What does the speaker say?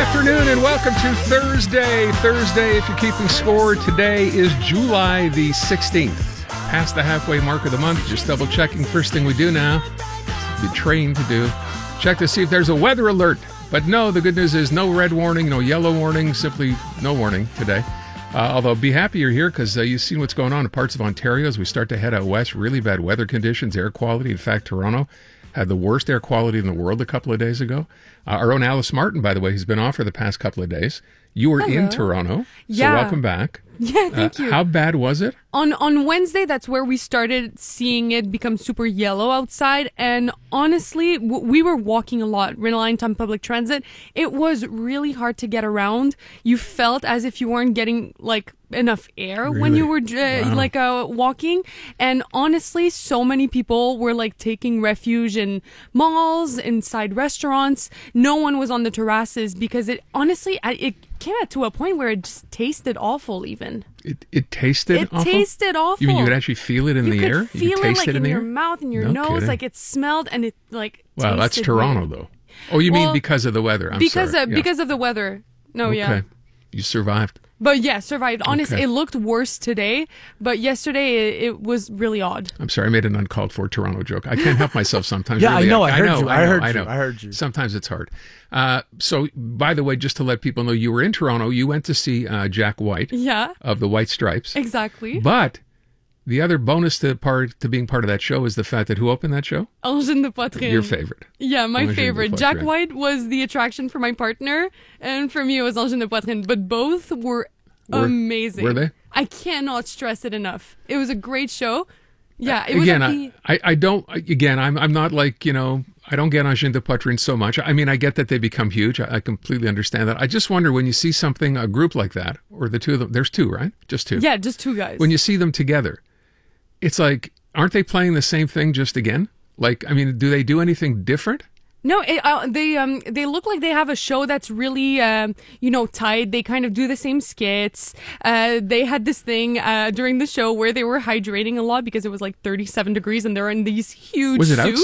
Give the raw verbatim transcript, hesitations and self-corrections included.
afternoon and welcome to Thursday. Thursday, if you're keeping score, today is July the sixteenth. Past the halfway mark of the month. Just double checking. First thing we do now, be trained to do, check to see if there's a weather alert. But no, the good news is no red warning, no yellow warning, simply no warning today. Uh, although be happy you're here because uh, you've seen what's going on in parts of Ontario as we start to head out west. Really bad weather conditions, air quality. In fact, Toronto had the worst air quality in the world a couple of days ago. Uh, our own Alice Martin, by the way, has been off for the past couple of days. You were Hello. in Toronto, Yeah. so welcome back. Yeah, thank uh, you. How bad was it? On on Wednesday, that's where we started seeing it become super yellow outside. And honestly, w- we were walking a lot, reliant on public transit. It was really hard to get around. You felt as if you weren't getting like enough air when Really? you were uh, Wow. like uh, walking. And honestly, so many people were like taking refuge in malls, inside restaurants. No one was on the terraces because it honestly, I, it came to a point where it just tasted awful. Even It it tasted it awful? tasted awful. You mean you could actually feel it in You the could air? feel you could it taste like it in, in the your air? mouth and your No nose, kidding. like it smelled and it like. Wow, that's tasted Toronto, weird. though. Oh, you mean Well, because of the weather? I'm because sorry. of Yeah. because of the weather. No, okay. yeah. You survived. But yeah, survived. Honestly, Okay. it looked worse today, but yesterday it, it was really odd. I'm sorry, I made an uncalled for Toronto joke. I can't help myself sometimes. Yeah, I really. know, I heard know, you, I I know, heard I you, know. I heard you. Sometimes it's hard. Uh, so, by the way, just to let people know, you were in Toronto. You went to see uh, Jack White Yeah, of the White Stripes. exactly. But the other bonus to part to being part of that show is the fact that who opened that show? Angine de Poitrine. Your favorite. Yeah, my Angine de favorite. Jack Poitrine. White was the attraction for my partner, and for me it was Angine de Poitrine. But both were, Were- amazing. were they? I cannot stress it enough. It was a great show. Yeah, it was Again, at I, the- I, I don't. Again, I'm I'm not like you know. I don't get Angine de Poitrine so much. I mean, I get that they become huge. I, I completely understand that. I just wonder when you see something, a group like that, or the two of them. There's two, right? Just two. yeah, just two guys. When you see them together, it's like, aren't they playing the same thing just again? Like, I mean, do they do anything different? No, it, uh, they um they look like they have a show that's really um you know tight. They kind of do the same skits. Uh, they had this thing uh during the show where they were hydrating a lot because it was like thirty-seven degrees and they're in these huge Was it suits.